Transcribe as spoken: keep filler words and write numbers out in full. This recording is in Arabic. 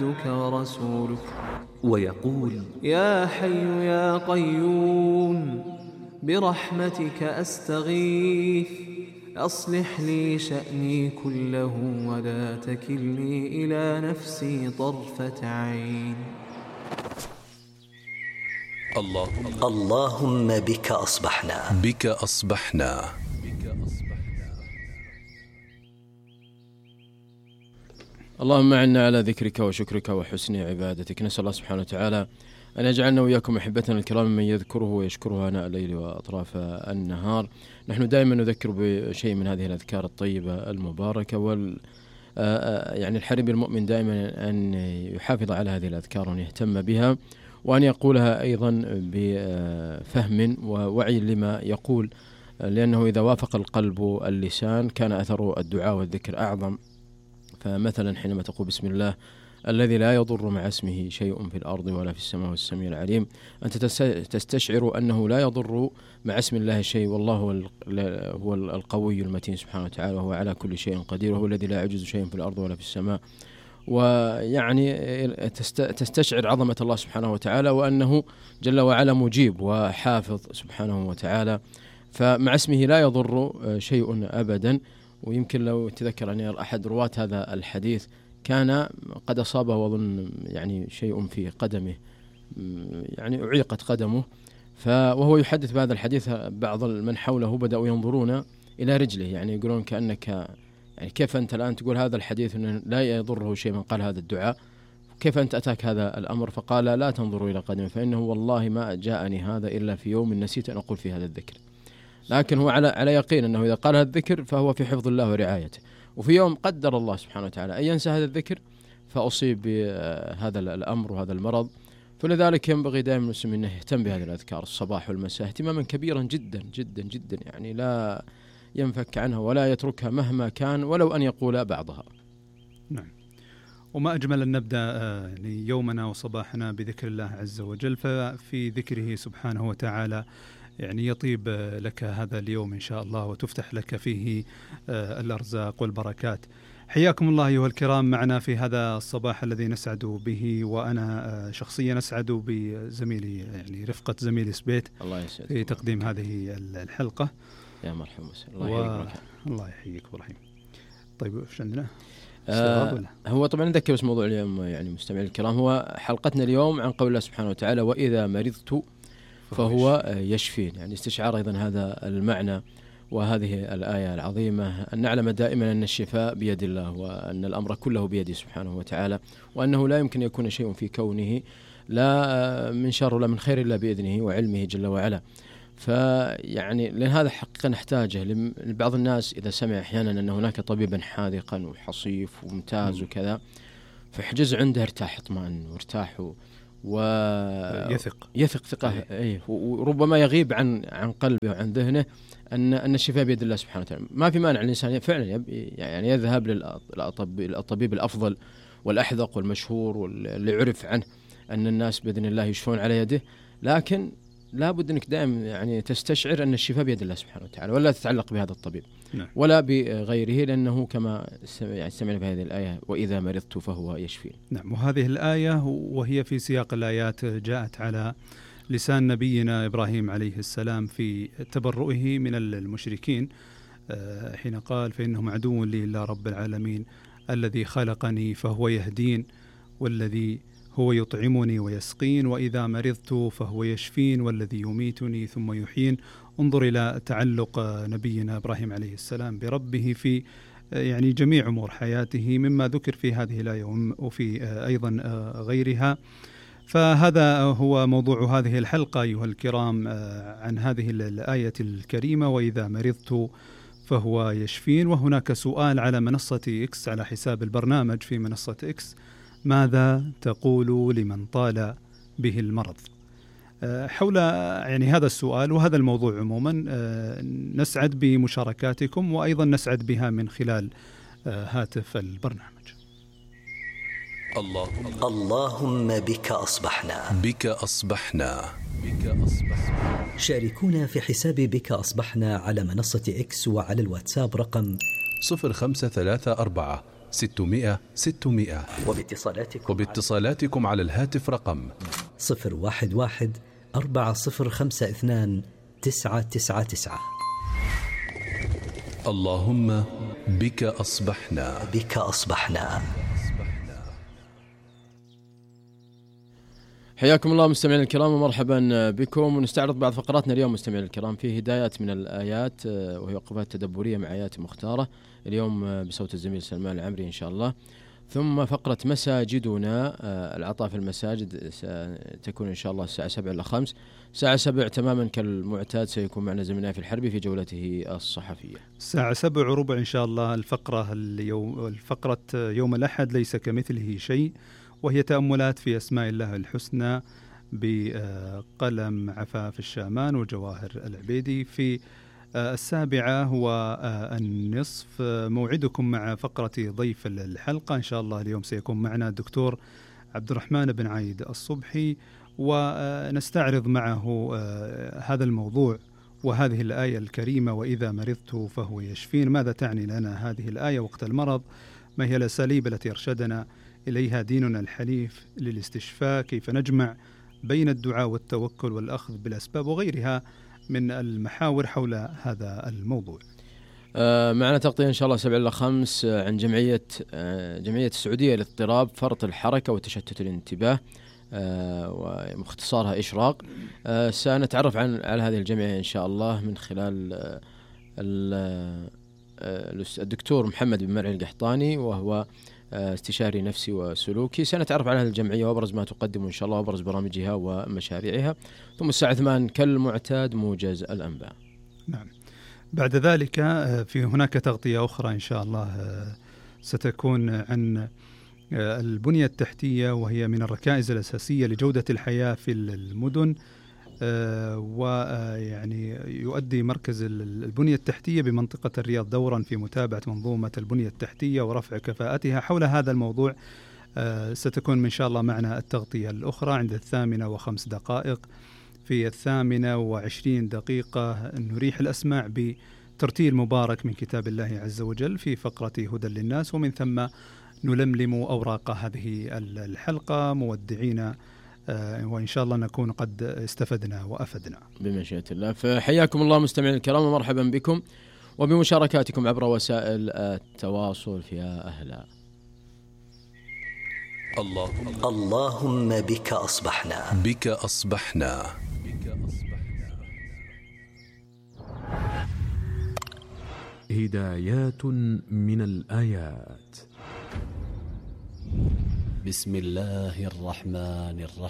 ورسولك ويقول: يا حي يا قيوم برحمتك أستغيث أصلح لي شأني كله ولا تكلني إلى نفسي طرفة عين. اللهم, اللهم بك أصبحنا بك أصبحنا اللهم أعنا على ذكرك وشكرك وحسن عبادتك. نسأل الله سبحانه وتعالى أن يجعلنا وإياكم أحبتنا الكرام من يذكره ويشكره آناء الليل وأطراف النهار. نحن دائما نذكر بشيء من هذه الأذكار الطيبة المباركة، وال يعني الحري بالمؤمن دائما أن يحافظ على هذه الأذكار وأن يهتم بها، وأن يقولها أيضا بفهم ووعي لما يقول، لأنه إذا وافق القلب اللسان كان أثر الدعاء والذكر أعظم. فمثلا حينما تقول بسم الله الذي لا يضر مع اسمه شيء في الأرض ولا في السماء والسميع العليم، أنت تستشعر أنه لا يضر مع اسم الله شيء، والله هو القوي المتين سبحانه وتعالى، وهو على كل شيء قدير، وهو الذي لا يعجز شيء في الأرض ولا في السماء. ويعني تستشعر عظمة الله سبحانه وتعالى، وأنه جل وعلا مجيب وحافظ سبحانه وتعالى، فمع اسمه لا يضر شيء أبدا. ويمكن لو تذكر أن أحد رواة هذا الحديث كان قد أصابه وظن يعني شيء في قدمه، يعني أعيقت قدمه، وهو يحدث بهذا الحديث بعض من حوله بدأوا ينظرون إلى رجله، يعني يقولون كأنك يعني كيف أنت الآن تقول هذا الحديث أنه لا يضره شيء من قال هذا الدعاء، كيف أنت أتاك هذا الأمر؟ فقال: لا تنظروا إلى قدمه، فإنه والله ما جاءني هذا إلا في يوم نسيت أن أقول في هذا الذكر. لكن هو على على يقين أنه إذا قال هذا الذكر فهو في حفظ الله ورعايته، وفي يوم قدر الله سبحانه وتعالى أن ينسى هذا الذكر فأصيب بهذا الأمر وهذا المرض. فلذلك ينبغي دائما المسلم أنه يهتم بهذه الأذكار الصباح والمساء اهتماما كبيرا جدا جدا جدا، يعني لا ينفك عنها ولا يتركها مهما كان ولو أن يقول بعضها. نعم. وما أجمل أن نبدأ يومنا وصباحنا بذكر الله عز وجل، ففي ذكره سبحانه وتعالى يعني يطيب لك هذا اليوم إن شاء الله، وتفتح لك فيه الأرزاق والبركات. حياكم الله أيها الكرام معنا في هذا الصباح الذي نسعد به، وأنا شخصيا أسعد بزميلي يعني رفقة زميلي سبيت الله يسعدك في تقديم هذه الحلقة. يا مرحبا الله يحييك. الله يحييك ورحيم. طيب إيش عندنا؟ آه هو طبعا نذكر بس موضوع اليوم يعني مستمعي الكرام، هو حلقتنا اليوم عن قول الله سبحانه وتعالى: وإذا مرضت فهو يشفين، يعني استشعار أيضا هذا المعنى وهذه الآية العظيمة، أن نعلم دائما أن الشفاء بيد الله، وأن الأمر كله بيده سبحانه وتعالى، وأنه لا يمكن يكون شيء في كونه لا من شر ولا من خير إلا بإذنه وعلمه جل وعلا. فيعني لأن هذا حقيقة نحتاجه. لبعض الناس إذا سمع أحيانا أن هناك طبيبا حاذقا وحصيف وممتاز وكذا فحجز عنده ارتاح اطمئن وارتاح ويثق يثق ثقة أيه، وربما يغيب عن عن قلبه وعن ذهنه أن أن الشفاء بيد الله سبحانه وتعالى. ما في مانع الإنسان فعلا يعني يذهب للطبيب الأفضل والأحذق والمشهور واللي عرف عنه أن الناس بإذن الله يشفون على يده، لكن لا بد أنك دائما يعني تستشعر أن الشفاء بيد الله سبحانه وتعالى، ولا تتعلق بهذا الطبيب نعم. ولا بغيره، لأنه كما يعني سمعنا في هذه الآية: وإذا مرضت فهو يشفين. نعم. وهذه الآية وهي في سياق الآيات جاءت على لسان نبينا إبراهيم عليه السلام في تبرؤه من المشركين حين قال: فإنهم عدو لي إلا رب العالمين الذي خلقني فهو يهدين والذي هو يطعمني ويسقين وإذا مرضت فهو يشفين والذي يميتني ثم يحيين. انظر إلى تعلق نبينا إبراهيم عليه السلام بربه في يعني جميع أمور حياته، مما ذكر في هذه الآية وفي أيضا غيرها. فهذا هو موضوع هذه الحلقة أيها الكرام عن هذه الآية الكريمة: وإذا مرضت فهو يشفين. وهناك سؤال على منصة إكس على حساب البرنامج في منصة إكس: ماذا تقول لمن طال به المرض؟ حول يعني هذا السؤال وهذا الموضوع عموما نسعد بمشاركاتكم، وأيضا نسعد بها من خلال هاتف البرنامج. اللهم, اللهم بك أصبحنا بك أصبحنا بك أصبحنا. شاركونا في حساب بك أصبحنا على منصة إكس وعلى الواتساب رقم صفر خمسة ثلاثة أربعة ستمائة ستمائة. وباتصالاتكم وباتصالاتكم على الهاتف رقم صفر واحد واحد أربعة صفر خمسة اثنان تسعة تسعة تسعة. اللهم بك أصبحنا. بك أصبحنا. حياكم الله مستمعين الكرام ومرحبا بكم، ونستعرض بعض فقراتنا اليوم مستمعين الكرام في هدايات من الآيات وهي وقفات تدبرية مع آيات مختارة، اليوم بصوت الزميل سلمان العمري إن شاء الله. ثم فقرة مساجدنا، العطاء في المساجد تكون إن شاء الله الساعة سبع إلى خمس. الساعة سبع تماما كالمعتاد سيكون معنا زميلنا في الحربي في جولته الصحفية. الساعة سبع وربع إن شاء الله الفقرة اليوم الفقرة يوم الأحد ليس كمثله شيء، وهي تأملات في أسماء الله الحسنى بقلم عفاف الشامان وجواهر العبيدي. في السابعة هو النصف موعدكم مع فقرة ضيف الحلقة إن شاء الله. اليوم سيكون معنا الدكتور عبد الرحمن بن عايد الصبحي، ونستعرض معه هذا الموضوع وهذه الآية الكريمة: وإذا مرضت فهو يشفين. ماذا تعني لنا هذه الآية وقت المرض؟ ما هي الأساليب التي أرشدنا إليها ديننا الحنيف للاستشفاء؟ كيف نجمع بين الدعاء والتوكل والأخذ بالأسباب وغيرها من المحاور حول هذا الموضوع. آه معنا تغطية إن شاء الله سبع إلى خمس عن جمعية آه جمعية السعودية لاضطراب فرط الحركة وتشتت الانتباه، آه ومختصرها إشراق. آه سنتعرف عن على هذه الجمعية إن شاء الله من خلال آه الدكتور محمد بن مرعي القحطاني، وهو استشاري نفسي وسلوكي. سنتعرف على هذه الجمعية وأبرز ما تقدم إن شاء الله وأبرز برامجها ومشاريعها. ثم الساعة ثمان كالمعتاد موجز الأنباء. نعم. بعد ذلك في هناك تغطية أخرى إن شاء الله ستكون عن البنية التحتية، وهي من الركائز الأساسية لجودة الحياة في المدن. ويعني يؤدي مركز البنية التحتية بمنطقة الرياض دورا في متابعة منظومة البنية التحتية ورفع كفاءتها. حول هذا الموضوع ستكون إن شاء الله معنا التغطية الأخرى عند الثامنة وخمس دقائق. في الثامنة وعشرين دقيقة نريح الأسماع بترتيل مبارك من كتاب الله عز وجل في فقرة هدى للناس، ومن ثم نلملم أوراق هذه الحلقة مودعين، وإن شاء الله نكون قد استفدنا وأفدنا بمشيئة الله. فحياكم الله مستمعين الكرام ومرحبا بكم وبمشاركاتكم عبر وسائل التواصل في أهلا. اللهم اللهم بك أصبحنا. بك أصبحنا. هدايات من الآيات. بسم الله الرحمن الرحيم.